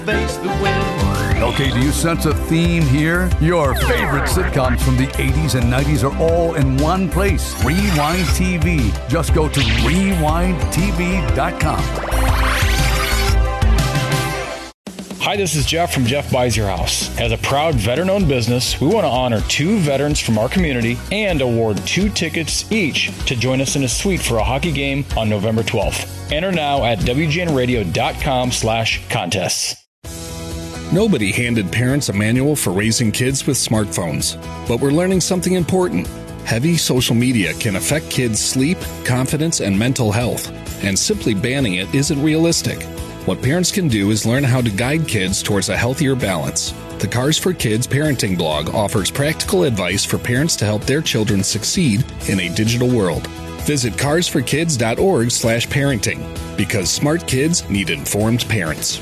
face the wind. Okay, do you sense a theme here? Your favorite sitcoms from the 80s and 90s are all in one place. Rewind TV. Just go to rewindtv.com. Hi, this is Jeff from Jeff Buys Your House. As a proud veteran-owned business, we want to honor 2 veterans from our community and award 2 tickets each to join us in a suite for a hockey game on November 12th. Enter now at WGNradio.com/contests. Nobody handed parents a manual for raising kids with smartphones, but we're learning something important. Heavy social media can affect kids' sleep, confidence, and mental health, and simply banning it isn't realistic. What parents can do is learn how to guide kids towards a healthier balance. The Cars for Kids parenting blog offers practical advice for parents to help their children succeed in a digital world. Visit carsforkids.org/parenting, because smart kids need informed parents.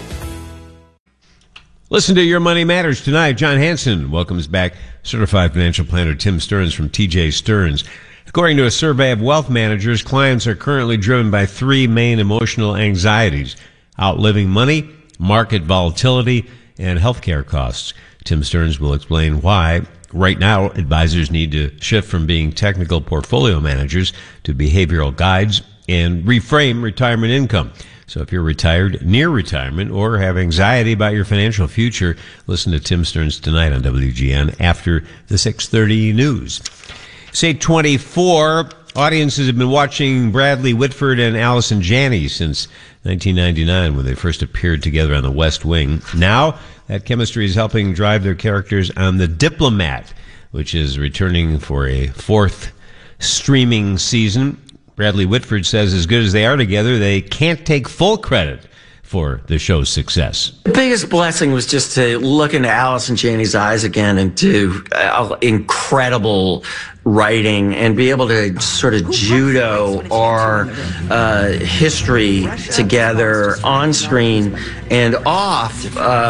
Listen to Your Money Matters tonight. John Hanson welcomes back certified financial planner Tim Stearns from TJ Stearns. According to a survey of wealth managers, clients are currently driven by 3 main emotional anxieties: outliving money, market volatility, and healthcare costs. Tim Stearns will explain why. Right now, advisors need to shift from being technical portfolio managers to behavioral guides and reframe retirement income. So if you're retired, near retirement, or have anxiety about your financial future, listen to Tim Stearns tonight on WGN after the 6:30 news. It's 8:24. Audiences have been watching Bradley Whitford and Allison Janney since 1999 when they first appeared together on The West Wing. Now, that chemistry is helping drive their characters on The Diplomat, which is returning for a 4th streaming season. Bradley Whitford says as good as they are together, they can't take full credit for the show's success. The biggest blessing was just to look into Allison Janney's eyes again and do incredible writing and be able to sort of judo our history together on screen and off,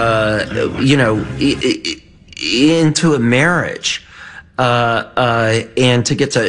into a marriage, and to get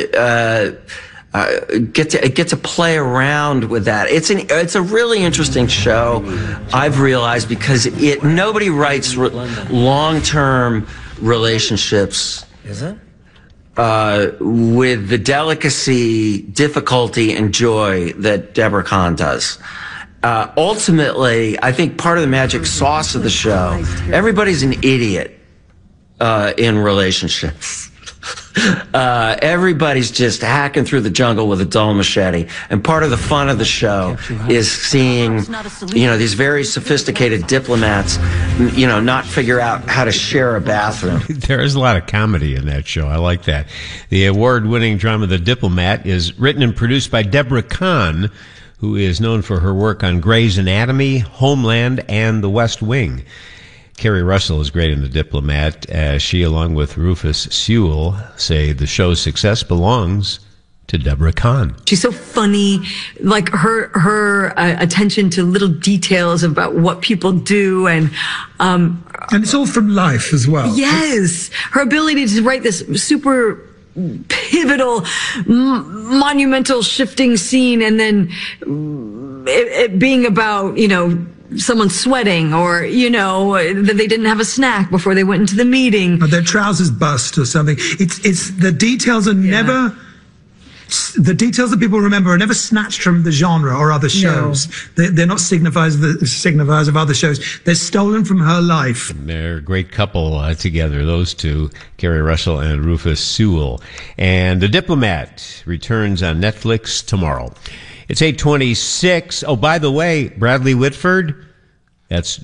to play around with that. It's a really interesting show, I've realized, because nobody writes long-term relationships. Is it? With the delicacy, difficulty, and joy that Deborah Kahn does. Ultimately, I think part of the magic sauce of the show, everybody's an idiot in relationships. Everybody's just hacking through the jungle with a dull machete. And part of the fun of the show is seeing, these very sophisticated diplomats, not figure out how to share a bathroom. There is a lot of comedy in that show. I like that. The award-winning drama The Diplomat is written and produced by Deborah Kahn, who is known for her work on Grey's Anatomy, Homeland, and The West Wing. Kerry Russell is great in The Diplomat, as she, along with Rufus Sewell, say the show's success belongs to Deborah Kahn. She's so funny, like her attention to little details about what people do, and it's all from life as well. Yes, her ability to write this super pivotal, monumental, shifting scene, and then it being about someone sweating, or that they didn't have a snack before they went into the meeting, or their trousers bust or something. It's the details are never. The details that people remember are never snatched from the genre or other shows. No. They're not signifiers of other shows. They're stolen from her life. They're a great couple together, those two, Kerry Russell and Rufus Sewell. And The Diplomat returns on Netflix tomorrow. It's 8:26. Oh, by the way, Bradley Whitford, that's